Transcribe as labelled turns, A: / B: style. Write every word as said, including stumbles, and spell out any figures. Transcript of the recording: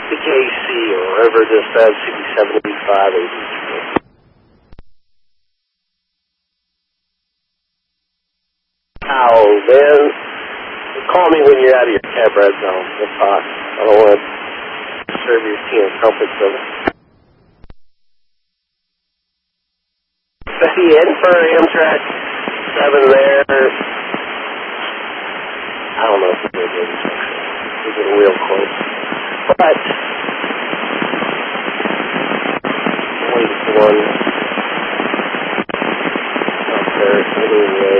A: the K C or wherever this is, C B seventy-five eighty-three. Oh, man. Call me when you're out of your cab red zone. We'll talk. I don't want to disturb your tea and crumpets of it. Betty in for Amtrak seven there. I don't know if it's going to be We're getting real close. But, wait for one. Up there, anyway.